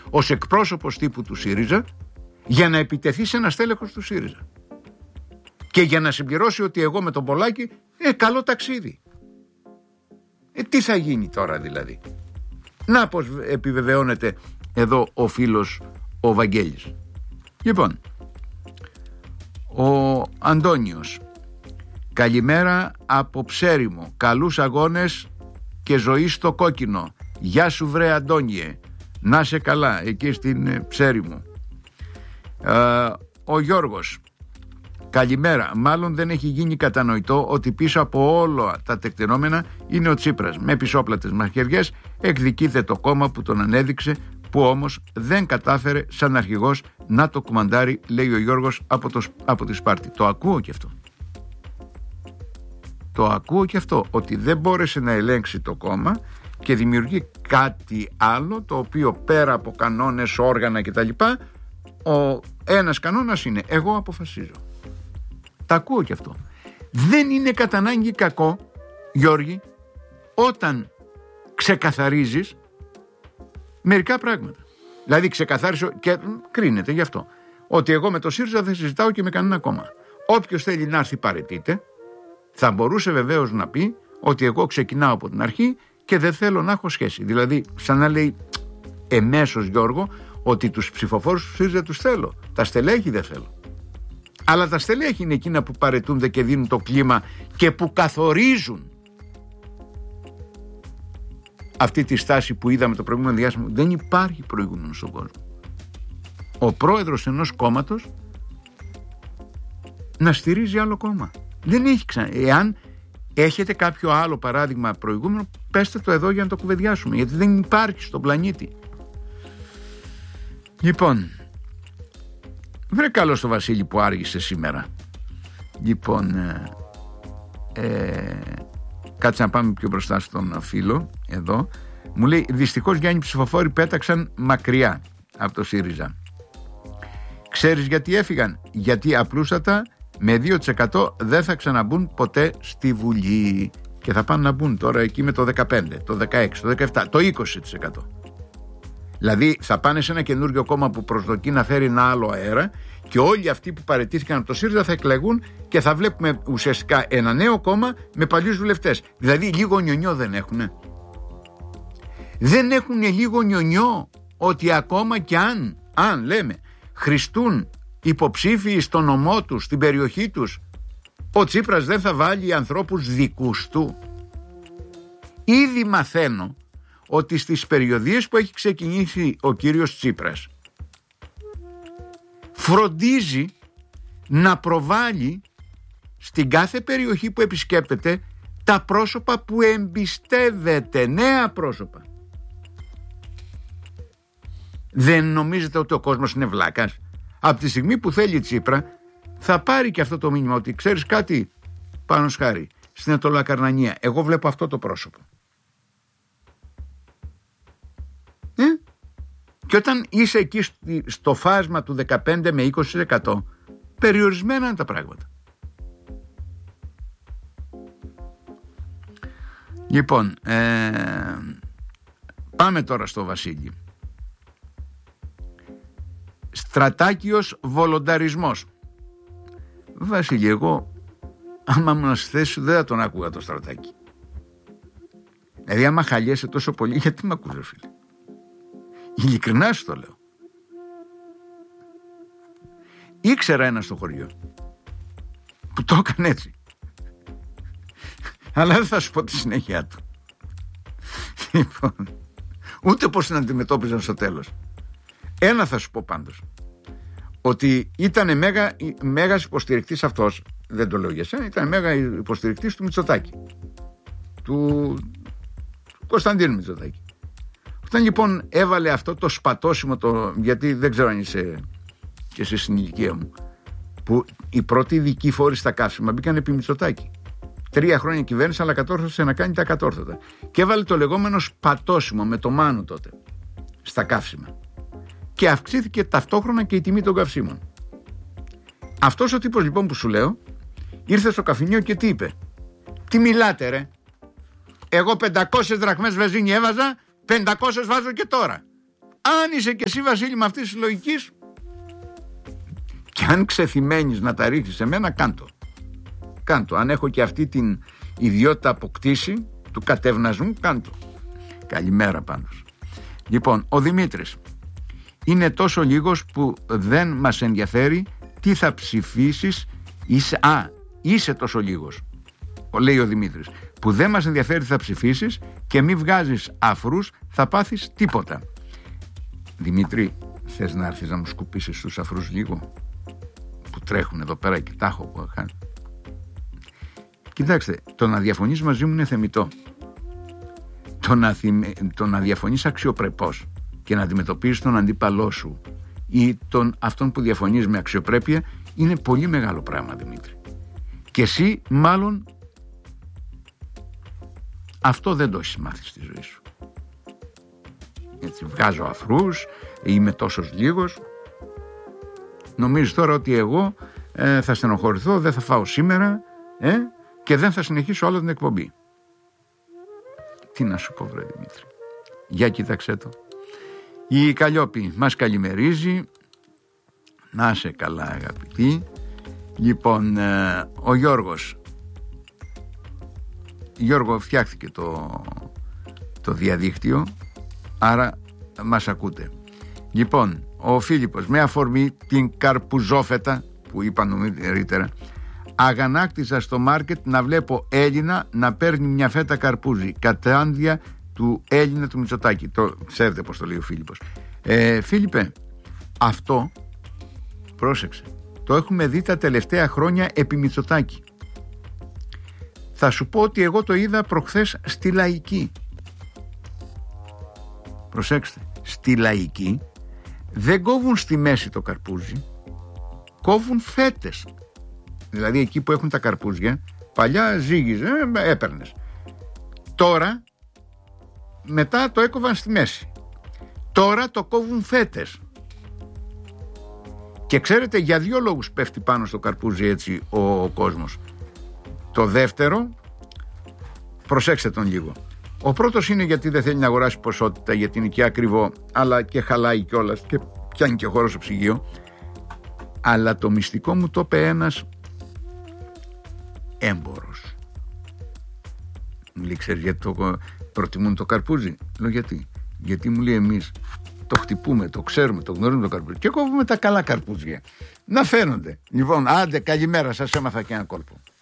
ως εκπρόσωπος τύπου του ΣΥΡΙΖΑ για να επιτεθεί σε ένα στέλεχος του ΣΥΡΙΖΑ και για να συμπληρώσει ότι εγώ με τον Πολάκη καλό ταξίδι. Τι θα γίνει τώρα δηλαδή? Να πως επιβεβαιώνεται εδώ ο φίλος ο Βαγγέλης. Λοιπόν, ο Αντώνιος, καλημέρα από Ψέριμο, καλούς αγώνες και ζωή στο κόκκινο. Γεια σου βρε Αντώνιε, να σε καλά εκεί στην Ψέριμο. Ο Γιώργος, καλημέρα, μάλλον δεν έχει γίνει κατανοητό ότι πίσω από όλα τα τεκτενόμενα είναι ο Τσίπρας. Με πισόπλατες μαχαιριές εκδικείται το κόμμα που τον ανέδειξε, που όμως δεν κατάφερε σαν αρχηγός να το κουμαντάρει, λέει ο Γιώργος από τη Σπάρτη. Το ακούω και αυτό. Το ακούω και αυτό, ότι δεν μπόρεσε να ελέγξει το κόμμα και δημιουργεί κάτι άλλο, το οποίο πέρα από κανόνες, όργανα κτλ, ο ένας κανόνας είναι εγώ αποφασίζω. Τα ακούω και αυτό. Δεν είναι κατά ανάγκη κακό, Γιώργη, όταν ξεκαθαρίζεις μερικά πράγματα. Δηλαδή ξεκαθάρισε και κρίνεται γι' αυτό, ότι εγώ με το ΣΥΡΙΖΑ δεν συζητάω και με κανένα κόμμα. Όποιος θέλει να έρθει παραιτείται. Θα μπορούσε βεβαίως να πει ότι εγώ ξεκινάω από την αρχή και δεν θέλω να έχω σχέση. Δηλαδή σαν να λέει εμέσως, Γιώργο, ότι τους ψηφοφόρους του ΣΥΡΙΖΑ τους θέλω, τα στελέχη δεν θέλω. Αλλά τα στελέχη είναι εκείνα που παραιτούνται και δίνουν το κλίμα και που καθορίζουν αυτή τη στάση που είδαμε το προηγούμενο διάστημα. Δεν υπάρχει προηγούμενο στον κόσμο. Ο πρόεδρος ενός κόμματος να στηρίζει άλλο κόμμα. Δεν έχει ξανά. Εάν έχετε κάποιο άλλο παράδειγμα προηγούμενο, πέστε το εδώ για να το κουβεντιάσουμε, γιατί δεν υπάρχει στον πλανήτη. Λοιπόν, βρε καλώς το Βασίλη που άργησε σήμερα. Λοιπόν, κάτσε να πάμε πιο μπροστά στον φίλο εδώ. Μου λέει, δυστυχώς Γιάννη, ψηφοφόροι πέταξαν μακριά από το ΣΥΡΙΖΑ. Ξέρεις γιατί έφυγαν? Γιατί απλούστατα με 2% δεν θα ξαναμπούν ποτέ στη Βουλή και θα πάνε να μπουν τώρα εκεί με το 15, το 16, το 17, το 20%. Δηλαδή θα πάνε σε ένα καινούργιο κόμμα που προσδοκεί να φέρει ένα άλλο αέρα και όλοι αυτοί που παραιτήθηκαν από το ΣΥΡΙΖΑ θα εκλεγούν και θα βλέπουμε ουσιαστικά ένα νέο κόμμα με παλιούς βουλευτές. Δηλαδή λίγο νιονιό δεν έχουνε? Δεν έχουν λίγο νιονιό ότι ακόμα και αν λέμε χρηστούν υποψήφιοι στον νομό τους, στην περιοχή τους, ο Τσίπρας δεν θα βάλει ανθρώπους δικούς του? Ήδη μαθαίνω ότι στις περιοδίες που έχει ξεκινήσει ο κύριος Τσίπρας φροντίζει να προβάλλει στην κάθε περιοχή που επισκέπτεται τα πρόσωπα που εμπιστεύεται, νέα πρόσωπα. Δεν νομίζετε ότι ο κόσμος είναι βλάκας? Από τη στιγμή που θέλει Τσίπρα θα πάρει και αυτό το μήνυμα ότι ξέρεις κάτι, πάνω σχάρι, στην Ατολοακαρνανία εγώ βλέπω αυτό το πρόσωπο. Και όταν είσαι εκεί στο φάσμα του 15 με 20%, περιορισμένα είναι τα πράγματα. Λοιπόν, πάμε τώρα στο Βασίλη. Στρατάκιος βολονταρισμός. Βασίλη, εγώ άμα ήμουν στη θέση σου δεν θα τον άκουγα το Στρατάκη. Δηλαδή άμα χαλιέσαι τόσο πολύ, γιατί μ' ακούς ρε φίλε? Ειλικρινά σου το λέω. Ήξερα ένα στο χωριό που το έκανε έτσι, αλλά δεν θα σου πω τη συνέχεια του. Λοιπόν, ούτε πως την αντιμετώπιζαν στο τέλος. Ένα θα σου πω πάντως, ότι ήταν μέγας υποστηρικτής αυτός, δεν το λέω για σένα, ήταν μέγα υποστηρικτής του Μητσοτάκη, του Κωνσταντίνου Μητσοτάκη. Όταν λοιπόν έβαλε αυτό το σπατώσιμο, γιατί δεν ξέρω αν είσαι και εσύ στην ηλικία μου, που οι πρώτοι ειδικοί φόροι στα καύσιμα μπήκαν επί Μητσοτάκη. 3 χρόνια κυβέρνηση, αλλά κατόρθωσε να κάνει τα ακατόρθωτα. Και έβαλε το λεγόμενο σπατώσιμο με το Μάνου τότε στα καύσιμα. Και αυξήθηκε ταυτόχρονα και η τιμή των καυσίμων. Αυτός ο τύπος λοιπόν που σου λέω ήρθε στο καφενείο και τι είπε? Τι μιλάτε ρε? Εγώ 500 δραχμές βενζίνη έβαζα, 500 βάζω και τώρα. Αν είσαι και εσύ, Βασίλη, με αυτής της λογικής, και αν ξεθυμένεις να τα ρίξεις σε μένα, κάντο. Αν έχω και αυτή την ιδιότητα αποκτήσει του κατευνασμού, κάντο. Καλημέρα πάντως. Λοιπόν, ο Δημήτρης: είναι τόσο λίγος που δεν μας ενδιαφέρει τι θα ψηφίσεις. Είσαι τόσο λίγος, λέει ο Δημήτρης, που δεν μας ενδιαφέρει τι θα ψηφίσεις και μη βγάζεις αφρούς, θα πάθεις τίποτα. Δημήτρη, θες να έρθεις να μου σκουπίσεις τους αφρούς λίγο που τρέχουν εδώ πέρα και τα έχω που κάνει? Κοιτάξτε, το να διαφωνείς μαζί μου είναι θεμιτό. Το να διαφωνείς αξιοπρεπώς και να αντιμετωπίζεις τον αντίπαλό σου ή αυτόν που διαφωνείς με αξιοπρέπεια είναι πολύ μεγάλο πράγμα, Δημήτρη. Και εσύ μάλλον αυτό δεν το έχεις μάθει στη ζωή σου. Έτσι, βγάζω αφρούς, είμαι τόσος λίγος. Νομίζεις τώρα ότι εγώ θα στενοχωρηθώ, δεν θα φάω σήμερα και δεν θα συνεχίσω όλη την εκπομπή? Τι να σου πω, βρε Δημήτρη? Για κοίταξέ το. Η Καλλιόπη μας καλημερίζει. Να είσαι καλά, αγαπητή. Λοιπόν, ο Γιώργος, φτιάχθηκε το διαδίκτυο, άρα μας ακούτε. Λοιπόν, ο Φίλιππος, με αφορμή την καρπουζόφετα που είπα νωρίτερα, αγανάκτησα στο μάρκετ να βλέπω Έλληνα να παίρνει μια φέτα καρπούζι κατάντια του Έλληνα του Μητσοτάκη. Ξέρετε πως το λέει ο Φίλιππος. Φίλιππε, αυτό, πρόσεξε, το έχουμε δει τα τελευταία χρόνια επί Μητσοτάκη. Θα σου πω ότι εγώ το είδα προχθές στη Λαϊκή. Προσέξτε, στη Λαϊκή δεν κόβουν στη μέση το καρπούζι, κόβουν φέτες. Δηλαδή εκεί που έχουν τα καρπούζια, παλιά ζύγιζε, έπαιρνες. Τώρα, μετά το έκοβαν στη μέση. Τώρα το κόβουν φέτες. Και ξέρετε, για δύο λόγους πέφτει πάνω στο καρπούζι έτσι ο κόσμος. Το δεύτερο, προσέξτε τον λίγο. Ο πρώτος είναι γιατί δεν θέλει να αγοράσει ποσότητα, γιατί είναι και ακριβό, αλλά και χαλάει κιόλας και πιάνει και χώρο στο ψυγείο. Αλλά το μυστικό μου το είπε ένας έμπορος. Μου λέει, ξέρεις γιατί το προτιμούν το καρπούζι? Λέω, γιατί μου λέει, εμείς το χτυπούμε, το ξέρουμε, το γνωρίζουμε το καρπούζι και κόβουμε τα καλά καρπούζια να φαίνονται. Λοιπόν, άντε, καλημέρα, σας έμαθα και ένα κόλπο.